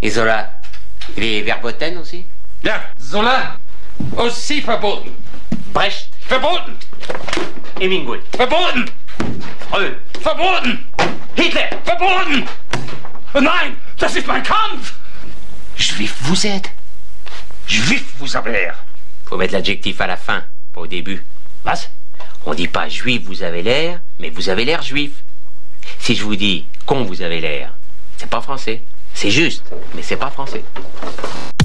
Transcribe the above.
Et Zola, il est verboten aussi? Ja, Zola, aussi verboten. Brecht? Verboten! Hemingway? Verboten! Freud? Verboten! Hitler? Verboten! Nein, das ist mein Kampf! Juif vous êtes? Juif vous avez l'air. Faut mettre l'adjectif à la fin, pas au début. Was? On dit pas juif vous avez l'air, mais vous avez l'air juif. Si je vous dis con vous avez l'air, c'est pas français. C'est juste, mais c'est pas français.